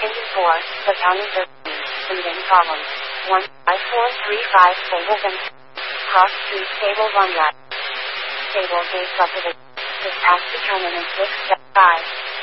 Engine 4, Battalion 13, Breathing problems. 15435 stables and cross 2 stables on right. Stable gate subdivision. Dispatch determinant 6 5.